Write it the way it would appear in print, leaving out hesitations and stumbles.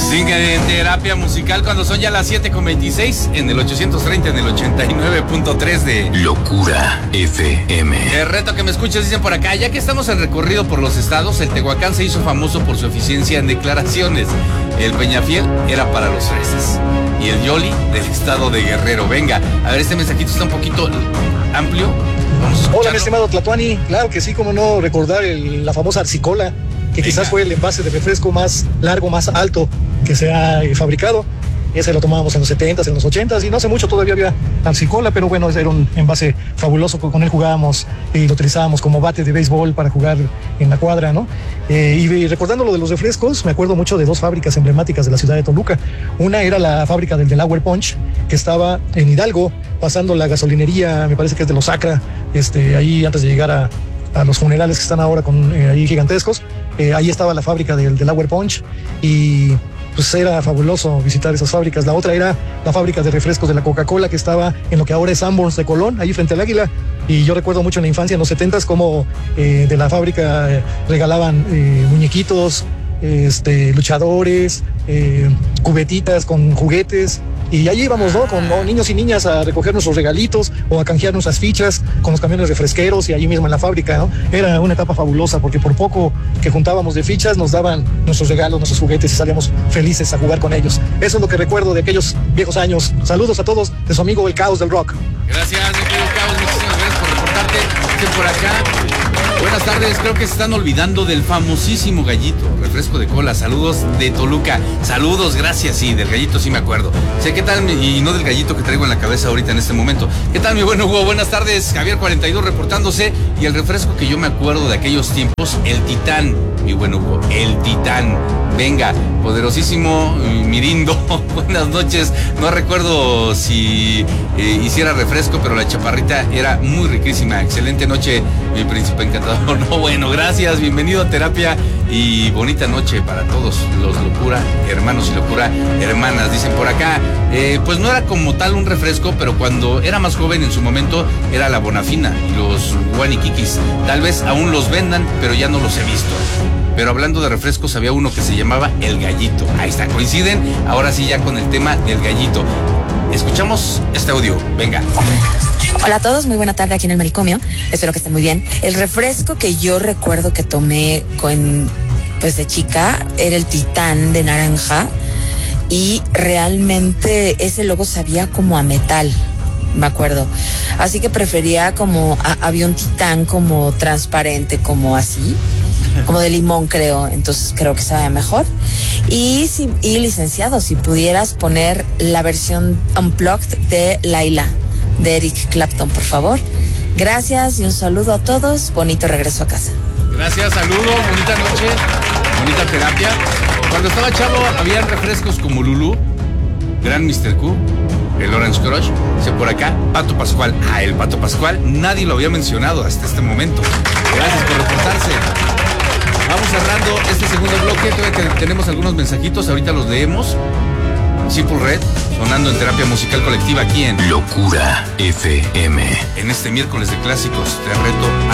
Sigue en terapia musical cuando son ya las 7:26 en el 830, en el 89.3 de Locura FM. El reto que me escuchas, dicen por acá, ya que estamos en recorrido por los estados, el Tehuacán se hizo famoso por su eficiencia en declaraciones. El Peñafiel era para los fresas y el Yoli del estado de Guerrero. Venga, a ver, este mensajito está un poquito amplio. Hola, mi estimado Tlatuani. Claro que sí, cómo no recordar la famosa Arsicola, que quizás fue el envase de refresco más largo, más alto que se ha fabricado. Ese lo tomábamos en los 70s, en los 80s, y no hace mucho todavía había Arsicola, pero bueno, ese era un envase fabuloso, con él jugábamos y lo utilizábamos como bate de béisbol para jugar en la cuadra, ¿no? Y recordando lo de los refrescos, me acuerdo mucho de dos fábricas emblemáticas de la ciudad de Toluca. Una era la fábrica del Delaware Punch, que estaba en Hidalgo, pasando la gasolinería, me parece que es de los Acra, ahí antes de llegar a los funerales que están ahora ahí gigantescos. Ahí estaba la fábrica del Delaware Punch y pues era fabuloso visitar esas fábricas. La otra era la fábrica de refrescos de la Coca-Cola, que estaba en lo que ahora es Sanborns de Colón, ahí frente al Águila. Y yo recuerdo mucho en la infancia, en los 70s, como de la fábrica regalaban muñequitos, luchadores, cubetitas con juguetes. Y allí íbamos, ¿no? Con niños y niñas a recoger nuestros regalitos o a canjear nuestras fichas con los camiones refresqueros y allí mismo en la fábrica, ¿no? Era una etapa fabulosa porque por poco que juntábamos de fichas nos daban nuestros regalos, nuestros juguetes y salíamos felices a jugar con ellos. Eso es lo que recuerdo de aquellos viejos años. Saludos a todos de su amigo El Caos del Rock. Gracias, mi querido Caos. Muchísimas gracias por reportarte. Dicen por acá. Buenas tardes, creo que se están olvidando del famosísimo Gallito, refresco de cola. Saludos de Toluca. Saludos, gracias, sí, del Gallito sí me acuerdo. Sé qué tal, y no del Gallito que traigo en la cabeza ahorita en este momento. ¿Qué tal, mi buen Hugo? Buenas tardes, Javier 42 reportándose. Y el refresco que yo me acuerdo de aquellos tiempos, el Titán, mi buen Hugo, el Titán. Venga, poderosísimo Mirindo, buenas noches. No recuerdo si hiciera refresco, pero la chaparrita era muy riquísima. Excelente noche, mi príncipe encantador. No, bueno, gracias, bienvenido a terapia y bonita noche para todos los locura hermanos y locura hermanas, dicen por acá. Pues no era como tal un refresco, pero cuando era más joven en su momento era la Bonafina y los Guaniquiquis. Tal vez aún los vendan, pero ya no los he visto. Pero hablando de refrescos, había uno que se llamaba El Gallito. Ahí está, coinciden. Ahora sí, ya con el tema del Gallito. Escuchamos este audio. Venga. Hola a todos, muy buena tarde aquí en el Manicomio. Espero que estén muy bien. El refresco que yo recuerdo que tomé de chica era el Titán de naranja. Y realmente ese logo sabía como a metal, me acuerdo. Así que prefería había un Titán como transparente, como así. Como de limón, creo. Entonces creo que sabe mejor. Y licenciado, si pudieras poner la versión unplugged de Laila, de Eric Clapton, por favor. Gracias y un saludo a todos. Bonito regreso a casa. Gracias, saludos, bonita noche, bonita terapia. Cuando estaba chavo había refrescos como Lulú, Gran Mr. Q, el Orange Crush. Dice por acá, Pato Pascual. El Pato Pascual nadie lo había mencionado hasta este momento. Gracias por reportarse. Vamos cerrando este segundo bloque. Todavía tenemos algunos mensajitos, ahorita los leemos. Simple Red, sonando en terapia musical colectiva aquí en Locura FM. En este miércoles de clásicos, te reto